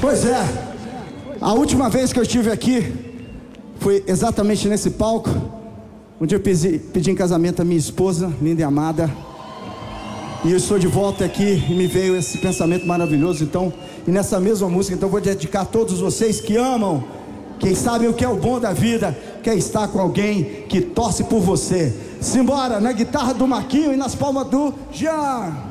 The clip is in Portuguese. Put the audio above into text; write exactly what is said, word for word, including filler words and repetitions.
Pois é, a última vez que eu estive aqui foi exatamente nesse palco, onde eu pedi, pedi em casamento a minha esposa, linda e amada. E eu estou de volta aqui e me veio esse pensamento maravilhoso. Então, e nessa mesma música, então eu vou dedicar a todos vocês que amam, que sabem o que é o bom da vida, que é estar com alguém que torce por você. Simbora, na guitarra do Marquinho e nas palmas do Jean.